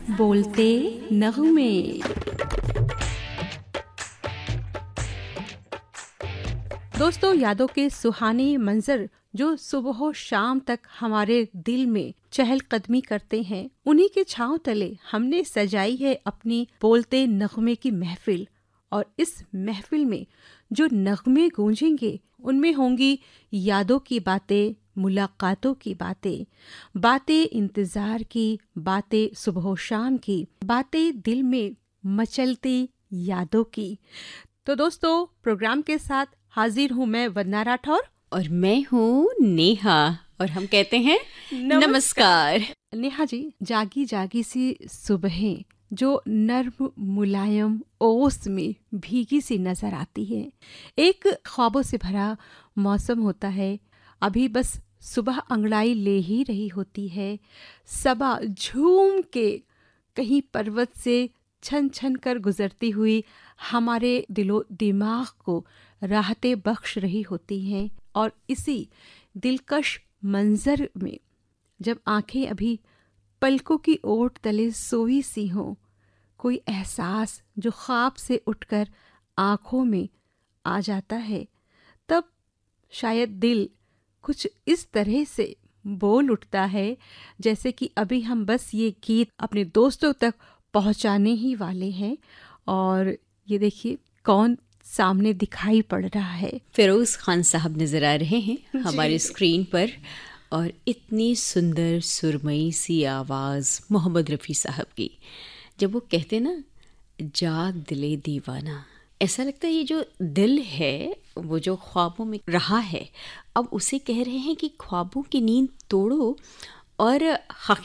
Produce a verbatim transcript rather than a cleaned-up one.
बोलते नगमे। दोस्तों, यादों के सुहाने मंजर जो सुबह शाम तक हमारे दिल में चहलकदमी करते हैं, उन्हीं के छांव तले हमने सजाई है अपनी बोलते नगमे की महफिल। और इस महफिल में जो नगमे गूंजेंगे उनमें होंगी यादों की बातें, मुलाकातों की बातें, बातें इंतजार की, बातें सुबह शाम की, बातें दिल में मचलती यादों की। तो दोस्तों, प्रोग्राम के साथ हाजिर हूँ मैं वंदना राठौर और मैं हूँ नेहा, और हम कहते हैं नमस्कार। नेहा जी, जागी जागी सी सुबहें जो नर्म मुलायम ओस में भीगी सी नजर आती है, एक ख्वाबों से भरा मौसम होता है। अभी बस सुबह अंगड़ाई ले ही रही होती है, सबा झूम के कहीं पर्वत से छन छन कर गुजरती हुई हमारे दिलो दिमाग को राहतें बख्श रही होती हैं। और इसी दिलकश मंजर में जब आंखें अभी पलकों की ओट तले सोई सी हों, कोई एहसास जो ख्वाब से उठकर आंखों में आ जाता है, तब शायद दिल कुछ इस तरह से बोल उठता है जैसे कि अभी हम बस ये गीत अपने दोस्तों तक पहुंचाने ही वाले हैं। और ये देखिए कौन सामने दिखाई पड़ रहा है। फिरोज खान साहब नजर आ रहे हैं हमारी स्क्रीन पर, और इतनी सुंदर सुरमई सी आवाज़ मोहम्मद रफ़ी साहब की। जब वो कहते ना, जा दिले दीवाना, ऐसा लगता है ये जो दिल है वो जो ख्वाबों में रहा है, अब उसे कह रहे हैं कि ख्वाबों की नींद तोड़ो और